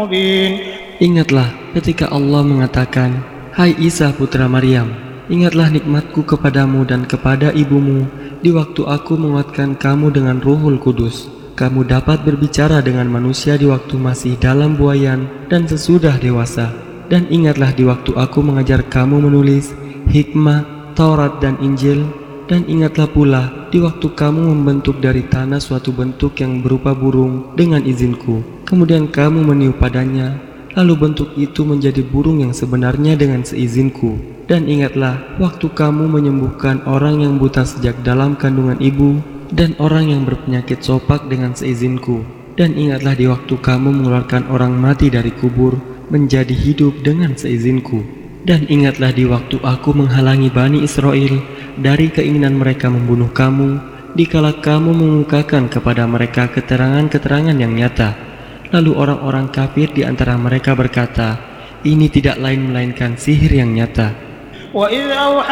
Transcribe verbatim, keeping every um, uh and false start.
مبين. Ingatlah ketika Allah mengatakan, "Hai Isa putra Maryam, ingatlah nikmatku kepadamu dan kepada ibumu di waktu aku menguatkan kamu dengan Ruhul Kudus. Kamu dapat berbicara dengan manusia di waktu masih dalam buayan dan sesudah dewasa. Dan ingatlah di waktu aku mengajar kamu menulis hikmah, Taurat dan Injil. Dan ingatlah pula di waktu kamu membentuk dari tanah suatu bentuk yang berupa burung dengan izinku. Kemudian kamu meniup padanya, lalu bentuk itu menjadi burung yang sebenarnya dengan seizinku. Dan ingatlah waktu kamu menyembuhkan orang yang buta sejak dalam kandungan ibu dan orang yang berpenyakit sopak dengan seizinku. Dan ingatlah di waktu kamu mengeluarkan orang mati dari kubur menjadi hidup dengan seizinku. Dan ingatlah di waktu aku menghalangi Bani Israel dari keinginan mereka membunuh kamu, dikala kamu mengungkapkan kepada mereka keterangan-keterangan yang nyata. Lalu orang-orang kafir di antara mereka berkata, ini tidak lain melainkan sihir yang nyata. وَإِذْ أَوْحَيْنَا